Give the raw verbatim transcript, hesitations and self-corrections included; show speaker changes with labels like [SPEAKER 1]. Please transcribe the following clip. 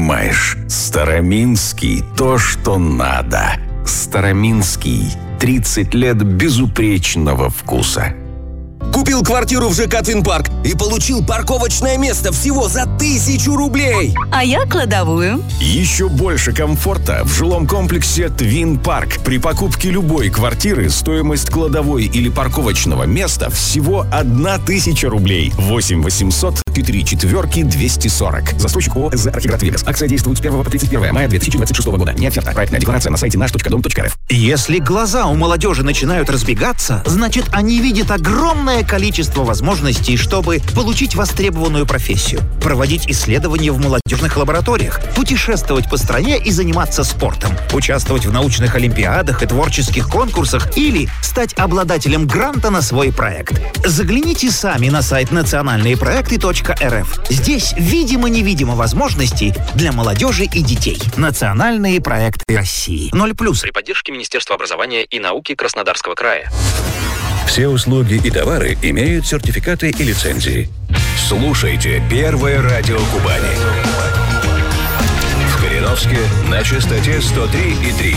[SPEAKER 1] понимаешь, Староминский – то, что надо. Староминский – тридцать лет безупречного вкуса.
[SPEAKER 2] Купил квартиру в ЖК «Твинпарк» и получил парковочное место всего за тысячу рублей.
[SPEAKER 3] А я кладовую.
[SPEAKER 1] Еще больше комфорта в жилом комплексе «Твинпарк». При покупке любой квартиры стоимость кладовой или парковочного места всего одна тысяча рублей. восемь восемьсот три четверки двести сорок. Застройщик ООО «СЗ Архиград Вегас». Акция действует с первого по тридцать первое мая две тысячи двадцать шестого года. Не оферта. Проектная декларация на сайте наш точка дом точка рф.
[SPEAKER 4] Если глаза у молодежи начинают разбегаться, значит, они видят огромное количество возможностей, чтобы получить востребованную профессию, проводить исследования в молодежных лабораториях, путешествовать по стране и заниматься спортом, участвовать в научных олимпиадах и творческих конкурсах или стать обладателем гранта на свой проект. Загляните сами на сайт национальные проекты точка эр эф. Здесь видимо-невидимо возможностей для молодежи и детей. Национальные проекты России. ноль плюс.
[SPEAKER 5] При поддержке Министерства образования и науки Краснодарского края.
[SPEAKER 6] Все услуги и товары имеют сертификаты и лицензии. Слушайте Первое радио Кубани. В Кореновске на частоте сто три и три.